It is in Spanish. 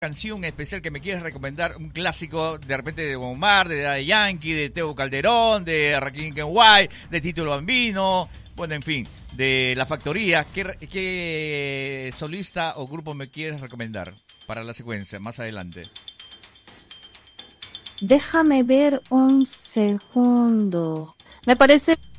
canción especial que me quieres recomendar, un clásico de repente de Omar, de Daddy Yankee, de Teo Calderón, de Rakim Kenway, de Tito Bambino, bueno, en fin, de La Factoría. ¿Qué solista o grupo me quieres recomendar para la secuencia más adelante? Déjame ver un segundo. Me parece